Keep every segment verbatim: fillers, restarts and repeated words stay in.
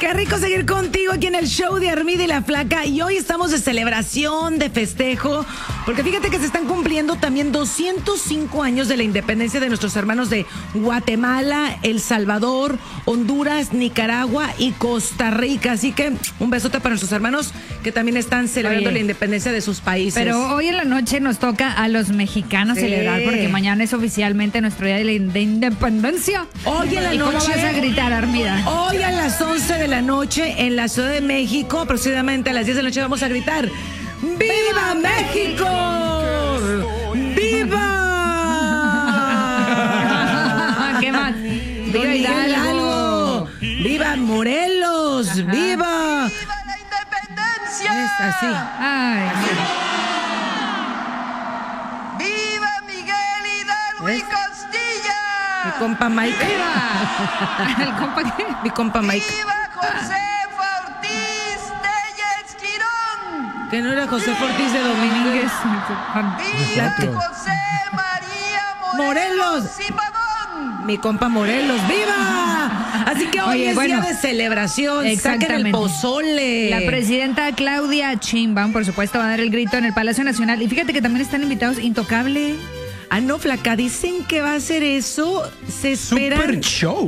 Qué rico seguir contigo aquí en el show de Armida y la Flaca. Y hoy estamos de celebración, de festejo, porque fíjate que se están cumpliendo también doscientos cinco años de la independencia de nuestros hermanos de Guatemala, El Salvador, Honduras, Nicaragua y Costa Rica. Así que un besote para nuestros hermanos que también están celebrando Oye, la independencia de sus países. Pero hoy en la noche nos toca a los mexicanos Sí. celebrar, porque mañana es oficialmente nuestro día de la in- de independencia. Hoy en la ¿Y cómo noche- vas a gritar, Armida? Hoy a las once de la noche en la Ciudad de México, aproximadamente a las diez de la noche, vamos a gritar ¡Viva México! ¡Viva! ¿Qué más? Don Viva Miguel Hidalgo. Hidalgo. ¡Viva Morelos! Ajá. ¡Viva! ¡Viva la independencia! Es así. Ay, ¡Viva Miguel Hidalgo y ¿Ves? Costilla! Mi compa Mike. ¡viva! ¿El compa qué? Mi compa Mike. ¡Viva Josefa Ortiz Telles Quirón! Que no era José Ortiz de Domínguez. ¡Viva Exacto. José María Morelos, Morelos. Cipadón! Mi compa Morelos, ¡viva! Así que hoy Oye, es bueno, día de celebración. Saquen el exactamente. pozole. La presidenta Claudia Sheinbaum, por supuesto, va a dar el grito en el Palacio Nacional. Y fíjate que también están invitados Intocable. Ah, no, Flaca, dicen que va a hacer eso. Se esperan Super show.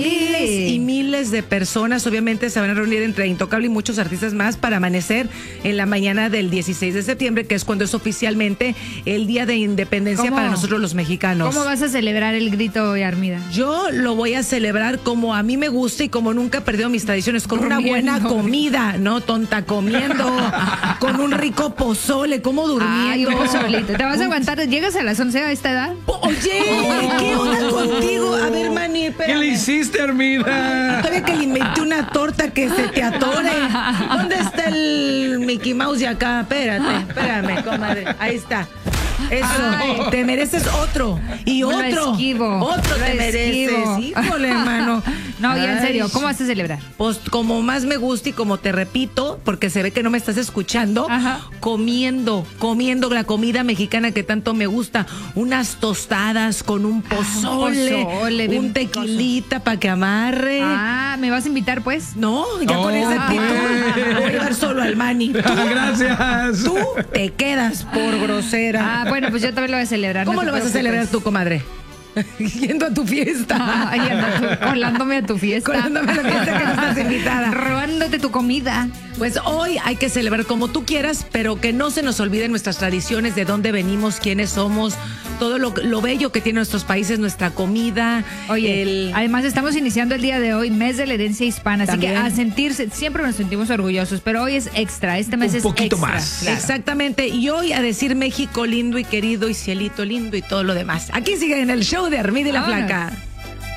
miles y miles de personas. Obviamente se van a reunir entre Intocable y muchos artistas más para amanecer en la mañana del dieciséis de septiembre, que es cuando es oficialmente el Día de Independencia ¿Cómo? para nosotros los mexicanos. ¿Cómo vas a celebrar el grito hoy, Armida? Yo lo voy a celebrar como a mí me gusta y como nunca he perdido mis tradiciones, con una Durmiendo. buena comida, ¿no? Tonta, comiendo, con un rico pozole, como durmiendo. Ay, un pozolito. ¿Te vas a aguantar? ¿Llegas a las once a esta edad? Oye, ¿qué onda contigo? A ver, Manny, espérame. ¿Qué le hiciste, Armida? Todavía que le inventé una torta que se te atore. ¿Dónde está el Mickey Mouse de acá? Espérate, espérame, comadre. Ahí está. Eso, Ay. te mereces otro. Y Lo otro. esquivo, Otro lo te mereces. esquivo. Híjole, hermano. No, ya en Ay. serio, ¿cómo vas a celebrar? Pues como más me gusta y como te repito, porque se ve que no me estás escuchando, Ajá. comiendo, comiendo la comida mexicana que tanto me gusta. Unas tostadas con un pozole, pozole, bien un tequilita para que amarre. Ah, ¿me vas a invitar, pues? No, ya con Oh, esa actitud pues. voy a llevar solo al Manny. Tú, Gracias. tú te quedas por grosera. Ah, bueno, pues yo también lo voy a celebrar. ¿Cómo no te lo vas a preocupes. celebrar tú, comadre? Yendo a tu fiesta. Ay, anda tú, colándome a tu fiesta. Colándome a la fiesta que no estás invitada. Robándote tu comida. Pues hoy hay que celebrar como tú quieras, pero que no se nos olviden nuestras tradiciones, de dónde venimos, quiénes somos, todo lo, lo bello que tienen nuestros países, nuestra comida. Oye, el- además estamos iniciando el día de hoy, mes de la herencia hispana, así También. que a sentirse, siempre nos sentimos orgullosos, pero hoy es extra, este mes Un es poquito extra. más. Claro. Exactamente, y hoy a decir México lindo y querido y cielito lindo y todo lo demás. Aquí sigue en el show de Armida y la Vámonos. Flaca.